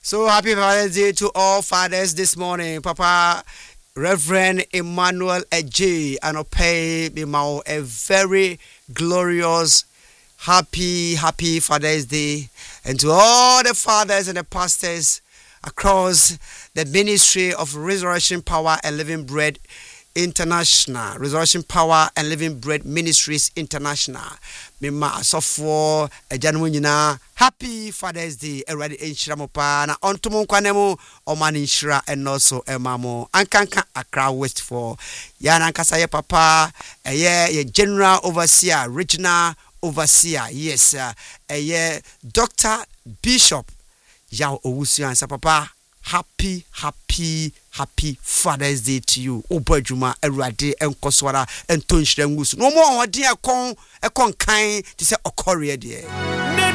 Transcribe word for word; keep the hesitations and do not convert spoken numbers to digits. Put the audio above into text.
So happy Father's Day to all fathers this morning. Papa Reverend Emmanuel Ej Anope Bimao, a very glorious, happy, happy Father's Day. And to all the fathers and the pastors across the ministry of Resurrection Power and Living Bread International, Resurrection Power and Living Bread Ministries International. Mima asofo ejanu nyina happy Father's Day already enhyira mo pa na ontomo nkwanemu omani nhyira enoso emamo ankanka Accra West for ya na nkasa ye papa eye ye general overseer regional overseer yes eye Doctor Bishop ya owusu ansa papa happy happy happy Father's Day to you. Obadwuma awurade enkoswara entonhyira ngusu no mo odin akon ekon kan ti se okorie de